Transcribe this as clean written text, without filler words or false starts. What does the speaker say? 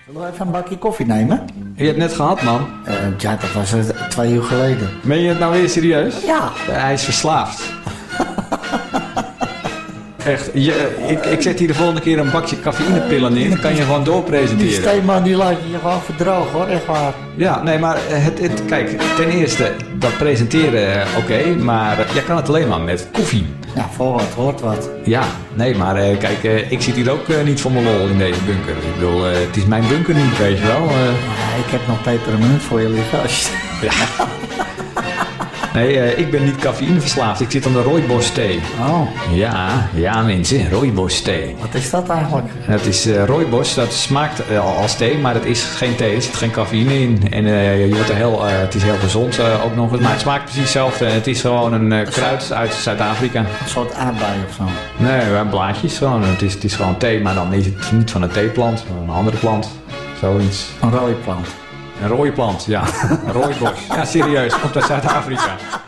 Zullen we even een bakje koffie nemen? Je hebt net gehad, man. Ja, dat was 2 uur geleden. Meen je het nou weer serieus? Ja. Hij is verslaafd. Echt, ik zet hier de volgende keer een bakje cafeïnepillen neer. Dan kan je gewoon Die doorpresenteren. Steeman die laat je gewoon verdrogen hoor, echt waar. Ja, nee, maar kijk, ten eerste, dat presenteren oké, maar jij kan het alleen maar met koffie. Ja, voor wat hoort wat. Ja, nee, maar kijk, ik zit hier ook niet voor mijn lol in deze bunker. Ik bedoel, het is mijn bunker niet, weet je wel. Ja, ik heb nog pepermunt voor je liggen. Ja. Nee, ik ben niet cafeïneverslaafd. Ik zit aan de rooibos thee. Oh, Ja mensen, rooibos thee. wat is dat eigenlijk? Het is rooibos, dat smaakt als thee, maar het is geen thee. Er zit geen cafeïne in. En je wordt het is heel gezond ook nog eens. Maar het smaakt precies hetzelfde. Het is gewoon een kruid uit Zuid-Afrika. Een soort aardbei of zo. Nee, blaadjes gewoon. Het is gewoon thee, maar dan is het niet van een theeplant, maar een andere plant. Zoiets. Een rode plant. Een rode plant, ja. Een rooibos. Ja, serieus. Komt uit Zuid-Afrika.